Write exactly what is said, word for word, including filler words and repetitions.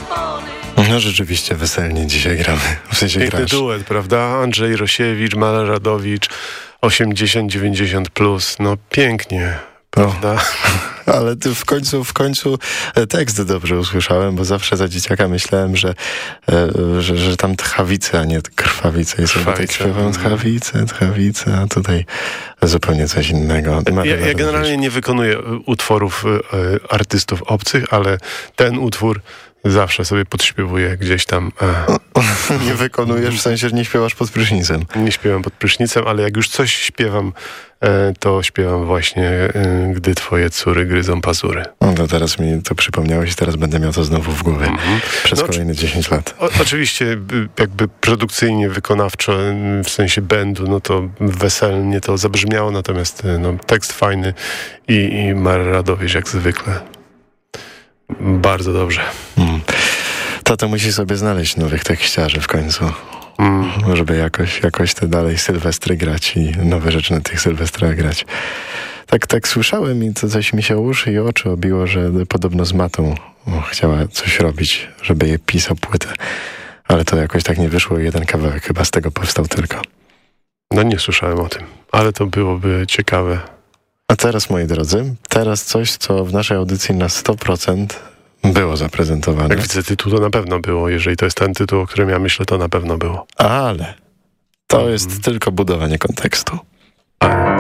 No rzeczywiście weselnie dzisiaj gramy. W sensie Piękny grasz. duet, prawda? Andrzej Rosiewicz, Maradowicz, osiemdziesiąt dziewięćdziesiąt plus. No pięknie, prawda? O, ale ty w końcu, w końcu tekst dobrze usłyszałem, bo zawsze za dzieciaka myślałem, że, że, że tam tchawice, a nie krwawice. I sobie tak śpiewam tchawice, tchawice, a tutaj zupełnie coś innego. Ja, ja generalnie nie wykonuję utworów y, artystów obcych, ale ten utwór zawsze sobie podśpiewuję gdzieś tam. E. Nie wykonujesz, w sensie, że nie śpiewasz pod prysznicem. Nie śpiewam pod prysznicem, ale jak już coś śpiewam, e, to śpiewam właśnie e, Gdy twoje córy gryzą pazury. No to teraz mi to przypomniałeś i teraz będę miał to znowu w głowie. Mm-hmm. Przez no, kolejne dziesięć lat. O, oczywiście jakby produkcyjnie, wykonawczo, w sensie bandu, no to weselnie to zabrzmiało, natomiast no, tekst fajny i, i Maradowicz jak zwykle. Bardzo dobrze. Mm. Tato musi sobie znaleźć nowych tekściarzy w końcu. Mm. Żeby jakoś, jakoś te dalej sylwestry grać i nowe rzeczy na tych sylwestrach grać. Tak, tak słyszałem i to coś mi się uszy i oczy obiło, że podobno z Matą o, chciała coś robić, żeby jej pisał płytę. Ale to jakoś tak nie wyszło i jeden kawałek chyba z tego powstał tylko. No nie słyszałem o tym, ale to byłoby ciekawe. A teraz, moi drodzy, teraz coś, co w naszej audycji na sto procent było zaprezentowane. Jak widzę tytuł, to na pewno było. Jeżeli to jest ten tytuł, o którym ja myślę, to na pewno było. Ale to jest mm. tylko budowanie kontekstu. A.